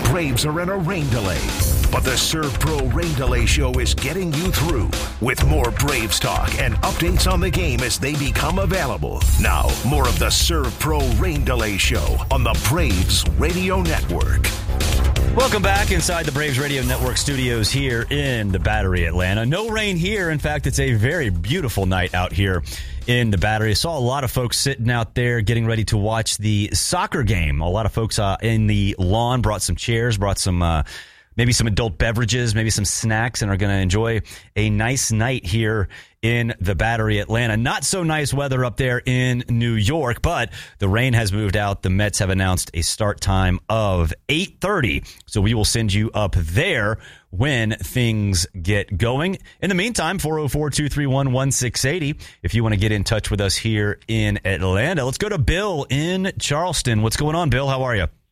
Braves are in a rain delay, but the Serve Pro Rain Delay Show is getting you through with more Braves talk and updates on the game as they become available. Now, more of the Serve Pro Rain Delay Show on the Braves Radio Network. Welcome back inside the Braves Radio Network studios here in the Battery, Atlanta. No rain here. In fact, it's a very beautiful night out here in the Battery. I saw a lot of folks sitting out there getting ready to watch the soccer game. A lot of folks in the lawn brought some chairs, brought some maybe some adult beverages, maybe some snacks, and are going to enjoy a nice night here in the Battery, Atlanta. Not so nice weather up there in New York, but the rain has moved out. The Mets have announced a start time of 8:30, so we will send you up there when things get going. In the meantime, 404-231-1680, if you want to get in touch with us here in Atlanta. Let's go to Bill in Charleston. What's going on, Bill? How are you?